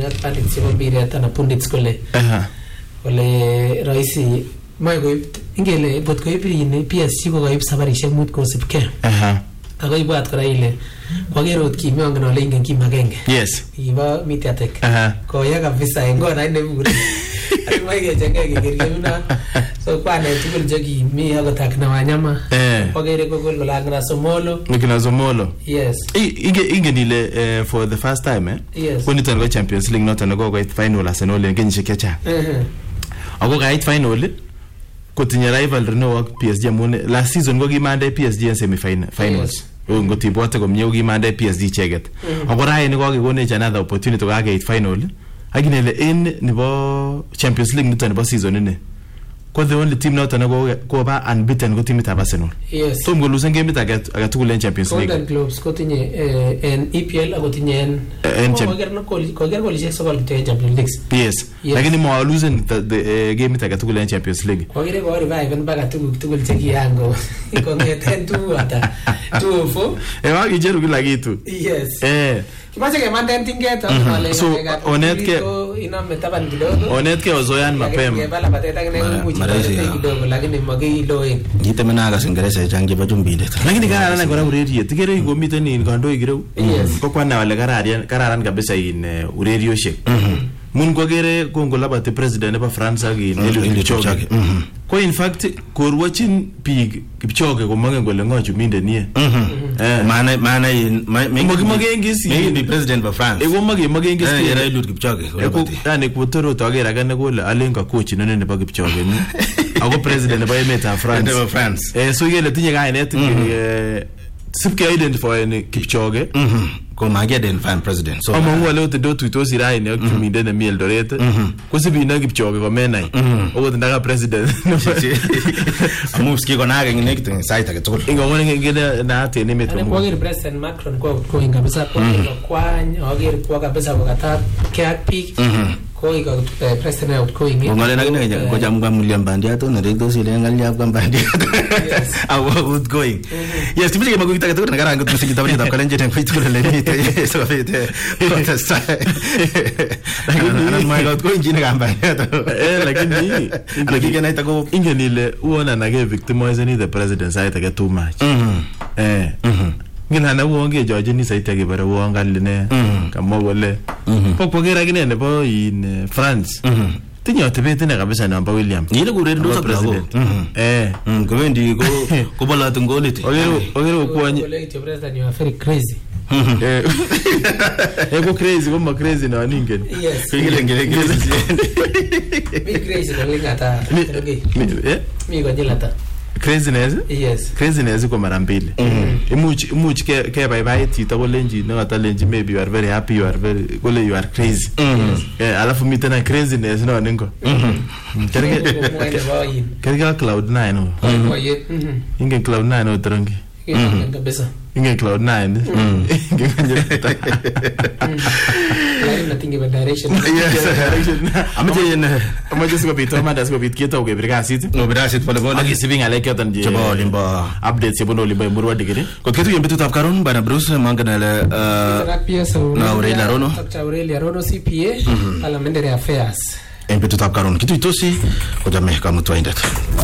net pandit chebo mbiret ana pundits kole ole raisi mai koib ingele bot koib rin PSG ko koib sabarishek mut kosipke ako ibwat kora ile kwagerot kimi angen ale ingen kim agenge yes iba mitiatek ko ya kabisa ngona ine bure ai ge jenge gergemna so kwane tugul jogi mi agotak na wanyama kwagere gogol langra somolo nikina somolo yes ingen ile for the first time yes when it go Champions League not and go final Arsenal en kenyisiek chechang ako kait final kotinye rivalry no ak PSG amun last season ko kimande PSG en semi finals ngotibwate komye ukimande PSG cheget ako raini ko kekonech another opportunity ko age final aginele en nebo Champions League nito nebo season ini ko the only team not ko ba unbeaten ko teamit ab Arsenal yes tom go lose game it age tugul en Champions League Golden Globes ko tinye en EPL ako tinye en Champions League yes lakini mo lose the game it age tugul en Champions League ko gere ko revive baga tugul chekiango ko ngeten tu ata 2-4 wagi jeru kila kitu yes kimache kemanden tinget ale so onetke iname taban kidogo onetke ozoyan mapema ngebala bateta kene kidogo lakini magiloen jitemena ka Ingereza change ba chumbinde lakini kararan kora ureriet tigere iko miten in kandoik kireu ko kwana wale kararan kabisa in urerioshek mun ko gere kongo labati president nebo France ak Eliud Kipchoge ko in fact korwachin big Kipchoge ko magen kole ngochu minde nie mana magengisi the president of France ego magengisi Eliud Kipchoge yani kutoro to agera gane kole alenga coach none nebo Kipchoge ni ako president nebo emet of France so yele tinye kainet sipke identify ni Kipchoge ko mageden fan president so amangu wale otedo tuitosi raini ak kuminde na miel dorete ko sibina Kipchoge ko menai o ndaka president amu ski ko naga ngine kitu site ake tokol ingo ngone ngene na ate ni meto ko gere president Macron ko inga bisa ko kwany agere ko kabisa ko kata kak pik ko iko president outgoing ngole na ngine ko jam ngam William Bandia to na rekto sile ngal ya ngam Bandia outgoing yes tibije mago kitaka to na garanga tu sikita bani ta kalenje ten fitu le so fete protest lakini my god ko injini gamba lakini lakini naita ko ingenile uona na ge victimize ni the president side take too much ngina na wonge George ni side take bare wongaline kama wole pokogera gine nebo in France tinyo tebete ne kabisa namba William ile kureri ndo president ko wendi ko bola tungoliti ogero kwanye president you are very crazy ego crazy koma crazy na ningen ngele mi crazy na lingata mi ko jilata craziness yes craziness ko mara mbili imuch ke bye tita ko lenji no ata lenji maybe you are very happy you are very gole you are crazy alafu mitena craziness no ningo kerga cloud 9 no inge cloud 9 no trangi kabisa inge cloud 9 inge kanje like nothing about direction amaje siko bito manda siko bit kieto ke brigacit no brigacit pole pole agi sibing ale kyotan je chabo limba updates yebono limba murwa digiri ko ketu yembe tutap karon bana Bruce mangana na Aurelia Rono Dr. Aurelia Rono CPA Parliamentary Affairs embe tutap karon kitu itosi ko jamme kamutwa indat